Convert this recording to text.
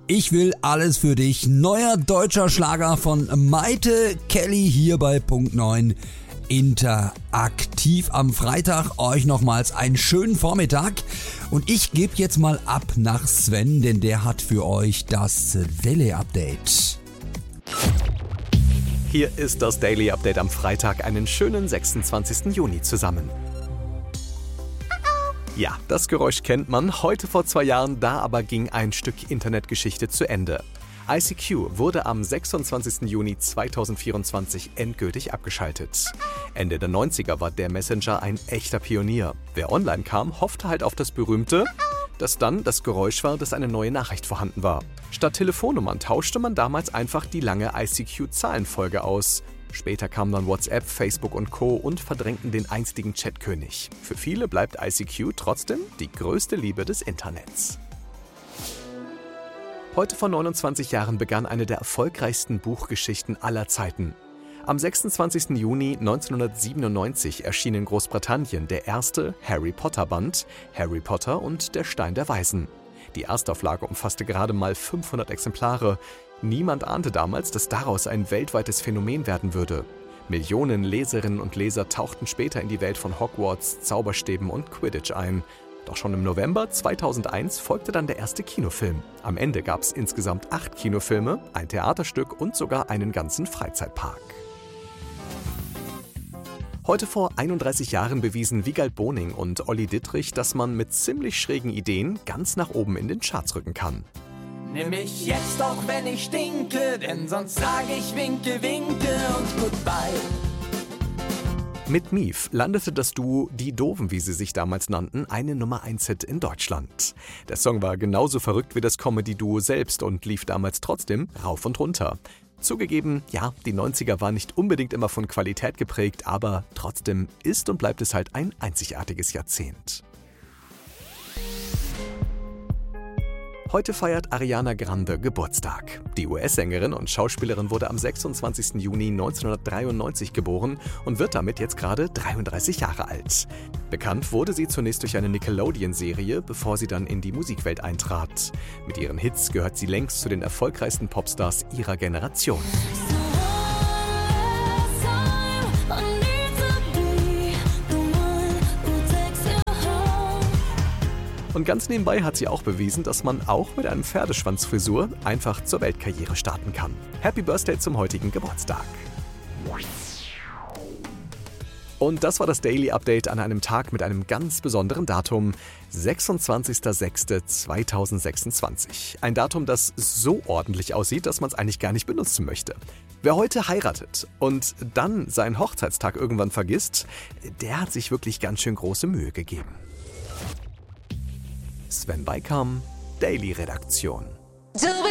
Ich will alles für dich. Neuer deutscher Schlager von Maite Kelly hier bei Punkt 9. Interaktiv am Freitag. Euch nochmals einen schönen Vormittag. Und ich gebe jetzt mal ab nach Sven, denn der hat für euch das Daily Update. Hier ist das Daily Update am Freitag, einen schönen 26. Juni zusammen. Ja, das Geräusch kennt man. Heute vor 2 Jahren, da aber ging ein Stück Internetgeschichte zu Ende. ICQ wurde am 26. Juni 2024 endgültig abgeschaltet. Ende der 90er war der Messenger ein echter Pionier. Wer online kam, hoffte halt auf das berühmte, das dann das Geräusch war, dass eine neue Nachricht vorhanden war. Statt Telefonnummern tauschte man damals einfach die lange ICQ-Zahlenfolge aus. Später kamen dann WhatsApp, Facebook und Co. und verdrängten den einstigen Chatkönig. Für viele bleibt ICQ trotzdem die größte Liebe des Internets. Heute vor 29 Jahren begann eine der erfolgreichsten Buchgeschichten aller Zeiten. Am 26. Juni 1997 erschien in Großbritannien der erste Harry Potter-Band, Harry Potter und der Stein der Weisen. Die Erstauflage umfasste gerade mal 500 Exemplare. Niemand ahnte damals, dass daraus ein weltweites Phänomen werden würde. Millionen Leserinnen und Leser tauchten später in die Welt von Hogwarts, Zauberstäben und Quidditch ein. Doch schon im November 2001 folgte dann der erste Kinofilm. Am Ende gab es insgesamt 8 Kinofilme, ein Theaterstück und sogar einen ganzen Freizeitpark. Heute vor 31 Jahren bewiesen Wiegald Boning und Olli Dittrich, dass man mit ziemlich schrägen Ideen ganz nach oben in den Charts rücken kann. Nimm mich jetzt, auch wenn ich stinke, denn sonst sage ich winke, winke und goodbye. Mit Mief landete das Duo Die Doofen, wie sie sich damals nannten, eine Nummer-1-Hit in Deutschland. Der Song war genauso verrückt wie das Comedy-Duo selbst und lief damals trotzdem rauf und runter. Zugegeben, ja, die 90er waren nicht unbedingt immer von Qualität geprägt, aber trotzdem ist und bleibt es halt ein einzigartiges Jahrzehnt. Heute feiert Ariana Grande Geburtstag. Die US-Sängerin und Schauspielerin wurde am 26. Juni 1993 geboren und wird damit jetzt gerade 33 Jahre alt. Bekannt wurde sie zunächst durch eine Nickelodeon-Serie, bevor sie dann in die Musikwelt eintrat. Mit ihren Hits gehört sie längst zu den erfolgreichsten Popstars ihrer Generation. Und ganz nebenbei hat sie auch bewiesen, dass man auch mit einem Pferdeschwanzfrisur einfach zur Weltkarriere starten kann. Happy Birthday zum heutigen Geburtstag. Und das war das Daily Update an einem Tag mit einem ganz besonderen Datum, 26.06.2026. Ein Datum, das so ordentlich aussieht, dass man es eigentlich gar nicht benutzen möchte. Wer heute heiratet und dann seinen Hochzeitstag irgendwann vergisst, der hat sich wirklich ganz schön große Mühe gegeben. Sven Beikam, Daily Redaktion.